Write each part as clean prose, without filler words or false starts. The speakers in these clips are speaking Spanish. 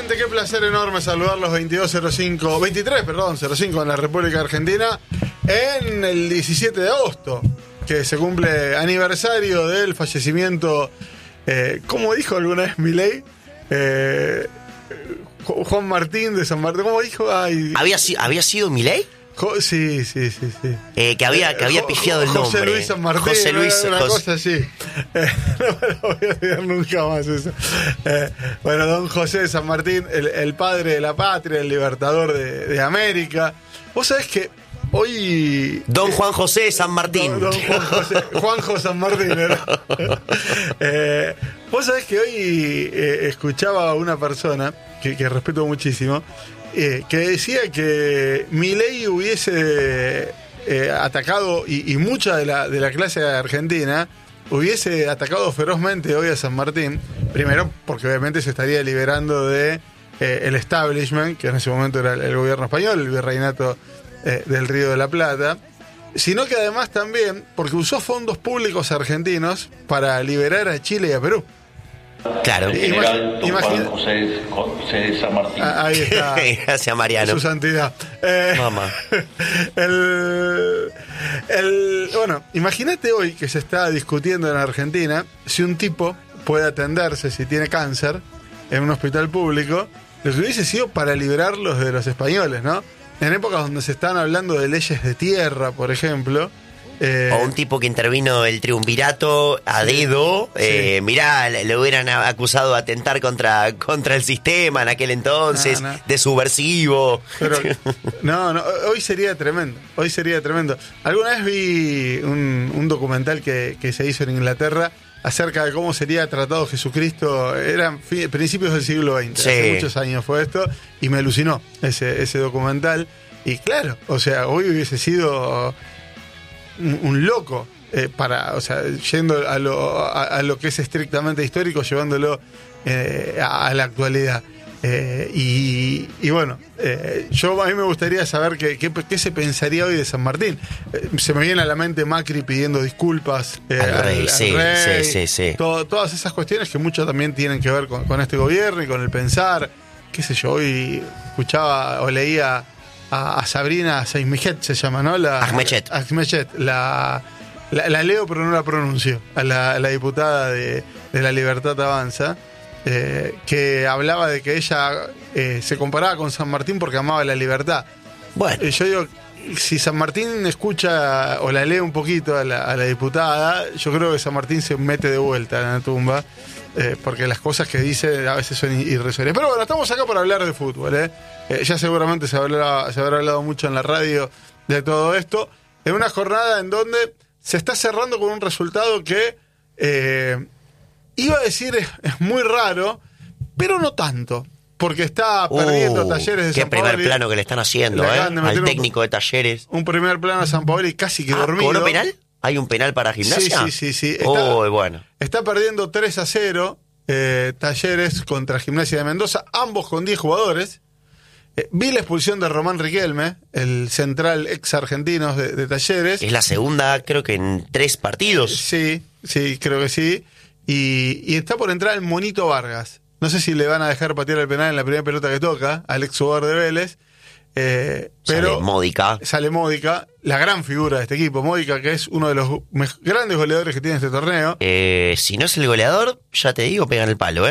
gente? Qué placer enorme saludarlos 23:05 en la República Argentina en el 17 de agosto, que se cumple aniversario del fallecimiento, ¿cómo dijo alguna vez Milei? Juan Martín de San Martín, ¿cómo dijo? Ay, ¿Había sido Milei? Sí. Que había pifiado el nombre. José Luis San Martín. José Luis. Una cosa así. No me lo voy a olvidar nunca más eso. Bueno, don José de San Martín, el padre de la patria, el libertador de América. Vos sabés que hoy... Don Juan José de San Martín. Don Juanjo San Martín era. Vos sabés que hoy escuchaba a una persona que respeto muchísimo, que decía que Milei hubiese atacado, y mucha de la clase argentina hubiese atacado ferozmente hoy a San Martín, primero porque obviamente se estaría liberando de el establishment, que en ese momento era el gobierno español, el virreinato del Río de la Plata, sino que además también porque usó fondos públicos argentinos para liberar a Chile y a Perú. Claro. Juan José de San Martín. Ahí está. Gracias, Mariano. Su santidad. Mamá. Bueno, imagínate hoy que se está discutiendo en Argentina si un tipo puede atenderse, si tiene cáncer, en un hospital público, lo que hubiese sido para liberarlos de los españoles, ¿no? En épocas donde se están hablando de leyes de tierra, por ejemplo. O un tipo que intervino el triunvirato a dedo. Sí. Mirá, le hubieran acusado de atentar contra el sistema en aquel entonces, No. de subversivo. Pero, no, hoy sería tremendo. Alguna vez vi un documental que se hizo en Inglaterra acerca de cómo sería tratado Jesucristo. Eran principios del siglo XX, Sí. Hace muchos años fue esto, y me alucinó ese documental. Y claro, o sea, hoy hubiese sido un loco, yendo a lo que es estrictamente histórico, llevándolo a la actualidad. Y bueno, a mí me gustaría saber qué se pensaría hoy de San Martín. Se me viene a la mente Macri pidiendo disculpas Al rey, sí. Todas esas cuestiones que mucho también tienen que ver con este gobierno y con el pensar. Qué sé yo, hoy escuchaba o leía a Sabrina Seismijet, se llama, ¿no? Ahmechet. La leo pero no la pronuncio. A la diputada de La Libertad Avanza, que hablaba de que ella se comparaba con San Martín porque amaba la libertad. Bueno. Yo digo, si San Martín escucha o la lee un poquito a la diputada, yo creo que San Martín se mete de vuelta en la tumba, porque las cosas que dice a veces son irrisorias. Pero bueno, estamos acá para hablar de fútbol. Ya seguramente se habrá hablado mucho en la radio de todo esto, en una jornada en donde se está cerrando con un resultado que iba a decir es muy raro, pero no tanto, porque está perdiendo Talleres de San Paoli. Qué primer plano que le están haciendo, al técnico de Talleres. Un primer plano a San Paoli casi que dormido. ¿Cobró penal? ¿Hay un penal para Gimnasia? Sí. Bueno. Está perdiendo 3-0 Talleres contra Gimnasia de Mendoza, ambos con 10 jugadores. Vi la expulsión de Román Riquelme, el central ex argentino de Talleres. Es la segunda, creo que en 3 partidos. Sí, creo que sí. Y está por entrar el Monito Vargas. No sé si le van a dejar patear el penal en la primera pelota que toca al ex jugador de Vélez. Pero sale Módica, la gran figura de este equipo. Módica, que es uno de los grandes goleadores que tiene este torneo. Si no es el goleador, ya te digo, pegan el palo,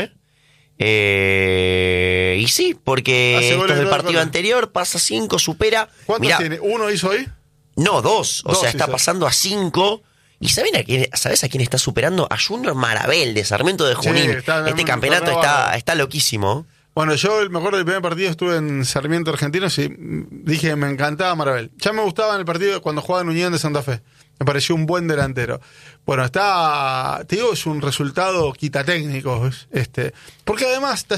y sí, porque esto es del partido anterior, pasa 5, supera. ¿Cuántos tiene? ¿Uno hizo hoy? No, 2. O sea, está hizo. pasando a 5. ¿Y sabes a quién está superando? A Junior Marabel, de Sarmiento de Junín. Este campeonato está loquísimo. Bueno, yo me acuerdo del primer partido, estuve en Sarmiento Argentinos y dije, me encantaba Marabel. Ya me gustaba en el partido cuando jugaba en Unión de Santa Fe. Me pareció un buen delantero. Bueno, te digo, es un resultado quitatécnico. Porque además